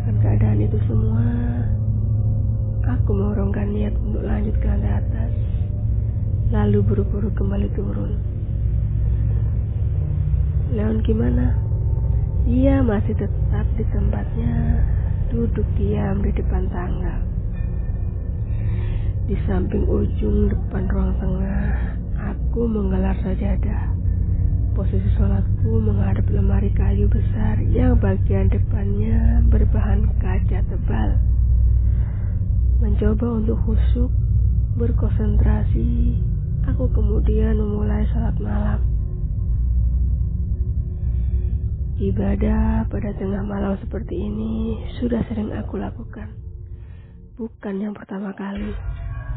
akan keadaan itu semua, aku mengurungkan niat untuk lanjut ke lantai atas, lalu buru-buru kembali turun. Leon gimana? Ia masih tetap di tempatnya, duduk diam di depan tangga. Di samping ujung depan ruang tengah, aku menggelar sajadah. Posisi sholatku menghadap lemari kayu besar yang bagian depannya berbahan kaca tebal. Mencoba untuk khusyuk, berkonsentrasi, aku kemudian memulai sholat malam. Ibadah pada tengah malam seperti ini sudah sering aku lakukan. Bukan yang pertama kali.